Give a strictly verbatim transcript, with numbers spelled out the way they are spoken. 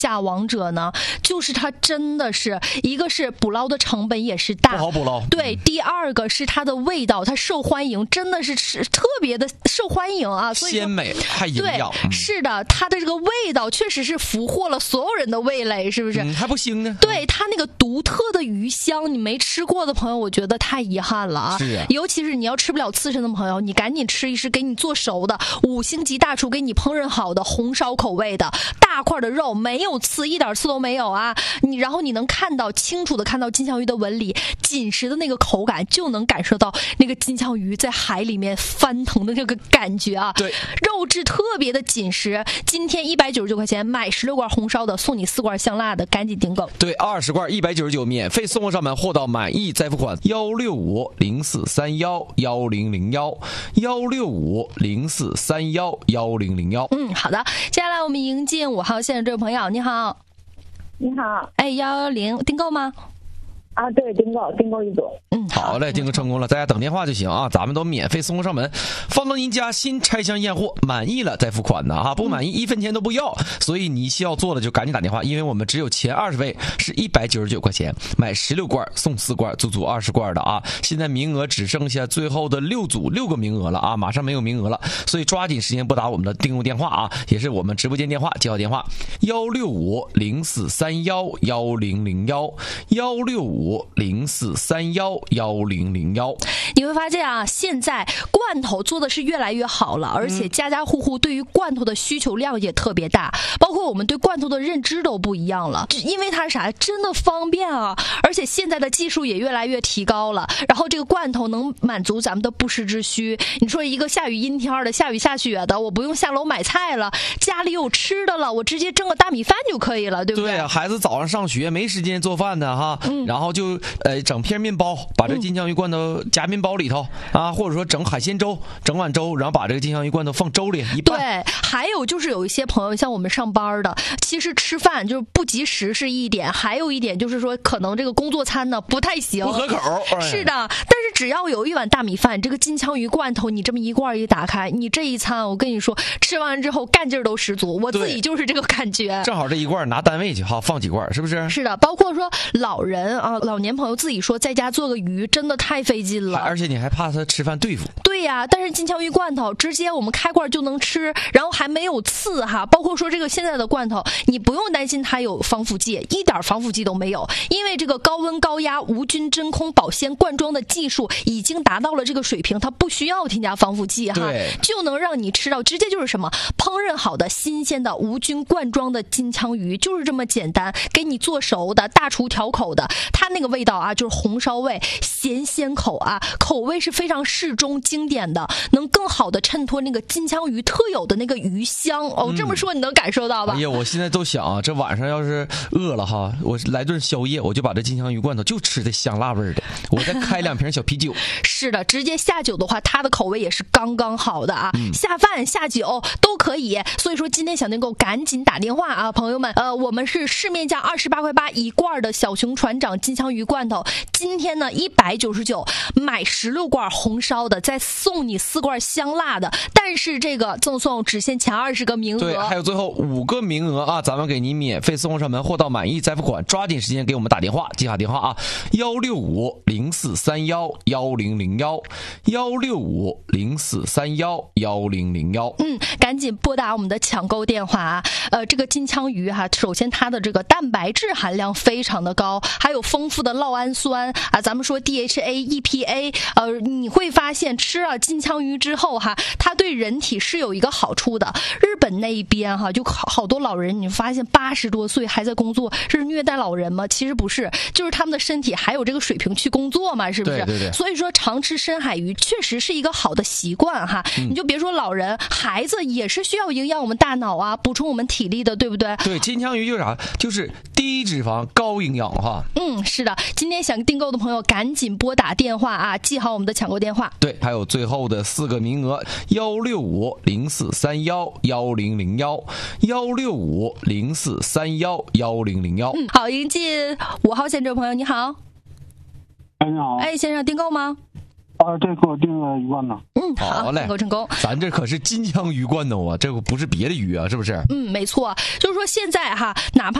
价王者呢？就是它真的是一个是捕捞的成本也是大， 不好捕捞。 对，第二个是它的味道，它受欢迎，真的是是特别的受欢迎啊，所以鲜美还营养。 对，嗯、是的，它的这个味道确实是俘获了所有人的味蕾，是不是？ 嗯、还不腥呢。 对，它那个独特的鱼香，你没吃过的朋友，我觉得太遗憾了啊。 是啊， 尤其是你要吃不了刺身的朋友，你赶紧吃一吃，给你做熟的五星级大厨给你烹饪好的红烧口味的大块的肉，没有刺，一点刺都没有啊。你然后你能看到清楚的看到金枪鱼的纹理，紧实的那个口感，就能感受到那个金枪鱼在海里面翻腾的那个感觉啊。 对， 肉质特别的紧实。今天一百九十九块钱买十六罐红烧的，送你四罐香辣的，赶紧订购。 对，二十罐一百九十九，免费送货上门，货到满意再付款。幺六五零四三幺幺零零幺幺六五零四三幺幺零零幺。 嗯，好的，接下来我们迎接五号线的这位朋友，你好。 你好， 哎，幺幺零订购吗？ 啊，对，订购订购一组。 嗯， 好嘞，订购成功了，大家等电话就行啊，咱们都免费送货上门，放到您家，新拆箱验货，满意了再付款的啊，不满意一分钱都不要。所以你需要做的就赶紧打电话，因为我们只有前二十位是一百九十九块钱，买十六罐送四罐，足足二十罐的啊。现在名额只剩下最后的六组六个名额了啊，马上没有名额了，所以抓紧时间拨打我们的订购电话啊，也是我们直播间电话，接好电话幺六五零四三幺幺零零幺幺六五零四三幺幺零零幺。 你会发现啊，现在罐头做的是越来越好了，而且家家户户对于罐头的需求量也特别大，包括我们对罐头的认知都不一样了，因为它是啥，真的方便啊，而且现在的技术也越来越提高了，然后这个罐头能满足咱们的不时之需。你说一个下雨阴天的，下雨下雪的，我不用下楼买菜了，家里有吃的了，我直接蒸个大米饭就可以了，对不对？ 对啊，孩子早上上学没时间做饭的哈，嗯、然后就呃整片面包，把这金枪鱼罐头夹面包里头、嗯、啊，或者说整海鲜粥，整碗粥，然后把这个金枪鱼罐头放粥里一拌。 对，还有就是有一些朋友像我们上班的，其实吃饭就是不及时是一点，还有一点就是说可能这个工作餐呢不太行， 不合口。哎、 是的，但是只要有一碗大米饭，这个金枪鱼罐头你这么一罐一打开，你这一餐我跟你说，吃完之后干劲儿都十足，我自己就是这个感觉。 正好这一罐拿单位去哈，放几罐是不是？ 是的，包括说老人啊，老年朋友自己说在家做个鱼真的太费劲了， 而且你还怕他吃饭对付。 对呀、啊，但是金枪鱼罐头直接我们开罐就能吃，然后还没有刺哈。包括说这个现在的罐头，你不用担心它有防腐剂，一点防腐剂都没有，因为这个高温高压无菌真空保鲜灌装的技术已经达到了这个水平，它不需要添加防腐剂哈，就能让你吃到直接就是什么烹饪好的新鲜的无菌灌装的金枪鱼，就是这么简单，给你做熟的，大厨调口的，它那个味道啊就是红烧味，咸鲜口啊，口味是非常适中经典的，能更好的衬托那个金枪鱼特有的那个鱼香哦。嗯、这么说你能感受到吧？ 哎呀，我现在都想啊，这晚上要是饿了哈，我来顿宵夜，我就把这金枪鱼罐头就吃的香辣味的，我再开两瓶小啤酒。 是的，直接下酒的话，它的口味也是刚刚好的啊，嗯、下饭下酒都可以。所以说今天想订购赶紧打电话啊，朋友们，呃，我们是市面价二十八块八一罐的小熊船长金枪鱼罐头，今天呢一百九十九，买十六罐红烧的，再送你四罐香辣的，但是这个赠送只限前二十个名额， 对，还有最后五个名额啊，咱们给您免费送货上门，货到满意再付款，抓紧时间给我们打电话，记下电话啊，幺六五零四三幺幺零零幺幺六五零四三幺幺零零幺。 嗯，赶紧拨打我们的抢购电话啊！呃，这个金枪鱼哈，首先它的这个蛋白质含量非常的高，还有丰富的酪氨酸啊，咱们说 D H A、E P A， 呃，你会发现吃了金枪鱼之后哈，它对人体是有一个好处的。日本那一边哈，就好好多老人，你发现八十多岁还在工作，是虐待老人吗？其实不是，就是他们的身体还有这个水平去工作嘛，是不是？ 对对对。 所以说常吃深海鱼确实是一个好的习惯哈。嗯、你就别说老人，孩子也是需要营养我们大脑啊，补充我们体力的，对不对？ 对，金枪鱼就是啥？就是低脂肪高营养哈。 嗯，是的。今天想订购的朋友赶紧拨打电话啊，记好我们的抢购电话。 对，还有最后的四个名额，幺六五零四三幺幺零零幺幺六五零四三幺幺零零幺。 嗯，好，迎进五号线这位朋友，你好。 哎，你好。 哎，先生订购吗？ 啊，对，给我订了鱼罐头。 嗯，好， 好嘞成功成功。 咱这可是金枪鱼罐头啊，这个不是别的鱼啊，是不是？ 嗯，没错，就是说现在哈，哪怕